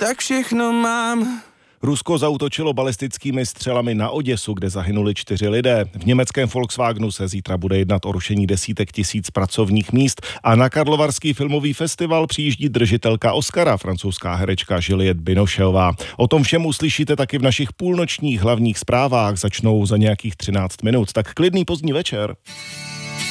tak všechno mám. Rusko zaútočilo balistickými střelami na Oděsu, kde zahynuli 4 lidé. V německém Volkswagenu se zítra bude jednat o rušení desítek tisíc pracovních míst a na Karlovarský filmový festival přijíždí držitelka Oscara, francouzská herečka Juliette Binocheová. O tom všem uslyšíte taky v našich půlnočních hlavních zprávách. Začnou za nějakých 13 minut. Tak klidný pozdní večer.